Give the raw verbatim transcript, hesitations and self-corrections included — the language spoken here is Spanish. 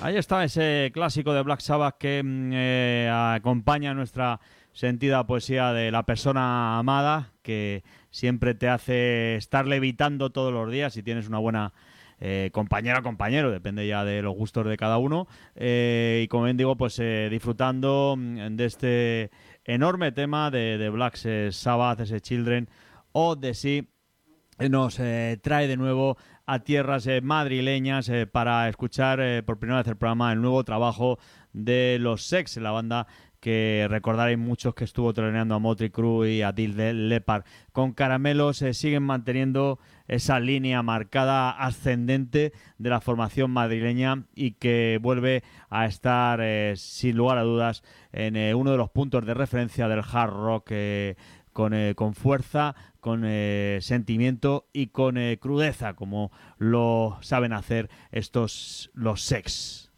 Ahí está ese clásico de Black Sabbath que eh, acompaña nuestra sentida poesía de la persona amada, que siempre te hace estar levitando todos los días si tienes una buena eh, compañera o compañero, depende ya de los gustos de cada uno. Eh, y como bien digo, pues eh, disfrutando de este enorme tema de, de Black Sabbath, ese Children of the Sea, nos eh, trae de nuevo a tierras eh, madrileñas eh, para escuchar eh, por primera vez el programa, el nuevo trabajo de los Sex, la banda que recordaréis muchos que estuvo troneando a Motley Crue y a Def Leppard. Con Caramelos eh, siguen manteniendo esa línea marcada ascendente de la formación madrileña y que vuelve a estar eh, sin lugar a dudas en eh, uno de los puntos de referencia del hard rock eh, con, eh, con fuerza, con eh, sentimiento y con eh, crudeza, como lo saben hacer estos los Sex.